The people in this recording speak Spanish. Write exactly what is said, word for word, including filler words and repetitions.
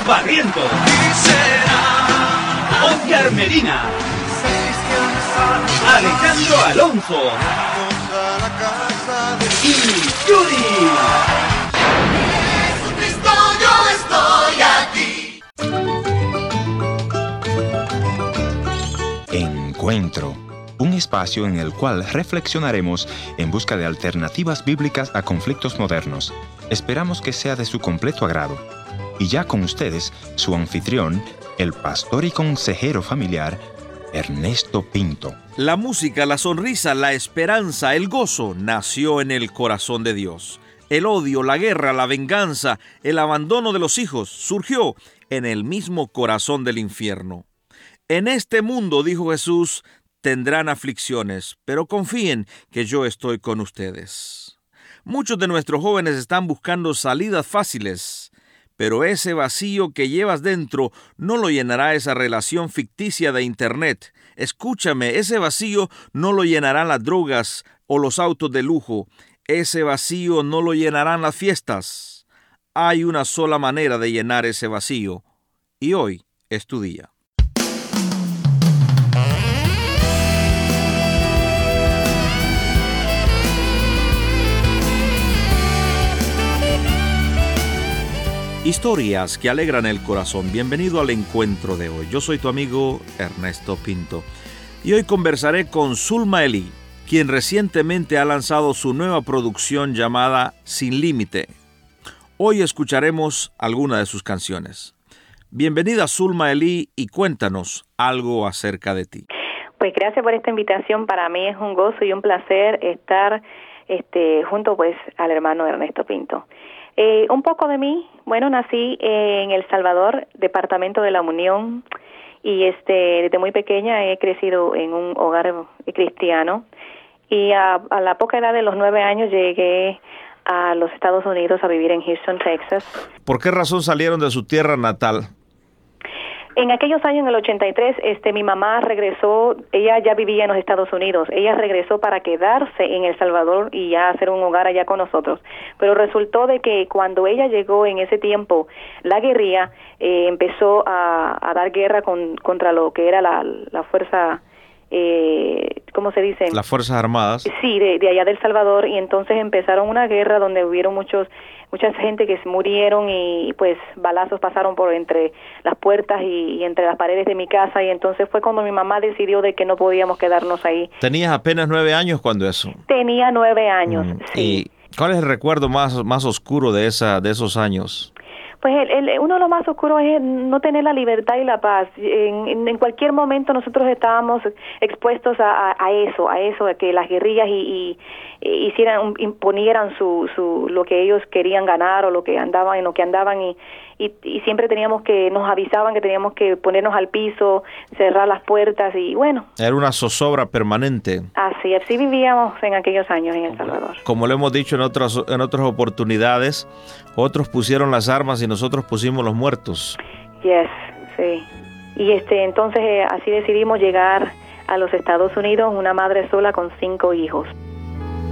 Barrientos, Oscar Medina, Alejandro Alonso y Yuri. Jesucristo, yo estoy aquí. Encuentro, un espacio en el cual reflexionaremos en busca de alternativas bíblicas a conflictos modernos. Esperamos que sea de su completo agrado. Y ya con ustedes, su anfitrión, el pastor y consejero familiar, Ernesto Pinto. La música, la sonrisa, la esperanza, el gozo nació en el corazón de Dios. El odio, la guerra, la venganza, el abandono de los hijos surgió en el mismo corazón del infierno. En este mundo, dijo Jesús, tendrán aflicciones, pero confíen que yo estoy con ustedes. Muchos de nuestros jóvenes están buscando salidas fáciles, pero ese vacío que llevas dentro no lo llenará esa relación ficticia de Internet. Escúchame, ese vacío no lo llenarán las drogas o los autos de lujo. Ese vacío no lo llenarán las fiestas. Hay una sola manera de llenar ese vacío, y hoy es tu día. Historias que alegran el corazón. Bienvenido al encuentro de hoy. Yo soy tu amigo Ernesto Pinto y hoy conversaré con Zulma Elí, quien recientemente ha lanzado su nueva producción llamada Sin Límite. Hoy escucharemos algunas de sus canciones. Bienvenida Zulma Elí y cuéntanos algo acerca de ti. Pues gracias por esta invitación. Para mí es un gozo y un placer estar este, junto pues al hermano Ernesto Pinto. Eh, un poco de mí, bueno, nací en El Salvador, departamento de La Unión, y este desde muy pequeña he crecido en un hogar cristiano, y a, a la poca edad de los nueve años llegué a los Estados Unidos a vivir en Houston, Texas. ¿Por qué razón salieron de su tierra natal? En aquellos años, en el ochenta y tres, este, mi mamá regresó, ella ya vivía en los Estados Unidos, ella regresó para quedarse en El Salvador y ya hacer un hogar allá con nosotros, pero resultó de que cuando ella llegó en ese tiempo, la guerrilla eh, empezó a, a dar guerra con, contra lo que era la, la fuerza, eh, ¿cómo se dice? Las Fuerzas Armadas. Sí, de, de allá del Salvador, y entonces empezaron una guerra donde hubieron muchos mucha gente que se murieron y pues balazos pasaron por entre las puertas y, y entre las paredes de mi casa, y entonces fue cuando mi mamá decidió de que no podíamos quedarnos ahí. ¿Tenías apenas nueve años cuando eso? Tenía nueve años, mm, sí. ¿Y cuál es el recuerdo más, más oscuro de esa de esos años? Pues el, el, uno de los más oscuros es no tener la libertad y la paz. En, en, en cualquier momento nosotros estábamos expuestos a, a, a eso, a eso, a que las guerrillas y, y, y hicieran, imponieran su, su, lo que ellos querían ganar o lo que andaban, en lo que andaban y, y, y siempre teníamos que, nos avisaban que teníamos que ponernos al piso, cerrar las puertas y bueno. Era una zozobra permanente. Así, así vivíamos en aquellos años en El Salvador. Como lo hemos dicho en otras, en otras oportunidades, otros pusieron las armas y nosotros pusimos los muertos. Yes, sí. Y este, entonces eh, así decidimos llegar a los Estados Unidos, una madre sola con cinco hijos.